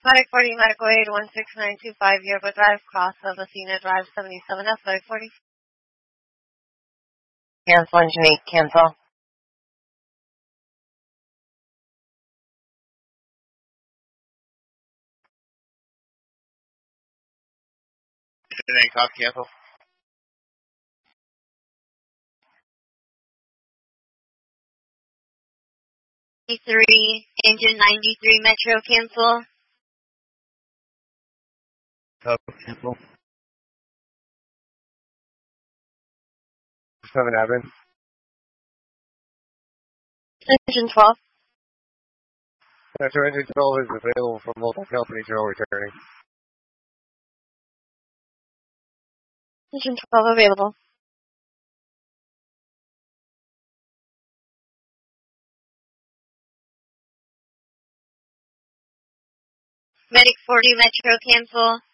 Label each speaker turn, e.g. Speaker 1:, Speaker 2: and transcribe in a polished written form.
Speaker 1: Medic 40, Medical Aid 16925, Yerba Drive, Cross of Athena Drive 77F, Medic 40.
Speaker 2: Cancel, engine 8, cancel.
Speaker 3: Engine 8, cop, cancel.
Speaker 1: Engine 93, Metro, cancel.
Speaker 3: Cop, cancel. 7 admin.
Speaker 1: Engine 12.
Speaker 3: Metro engine 12 is available for multiple companies who are returning.
Speaker 1: Engine 12 available. Medic 40, Metro, cancel.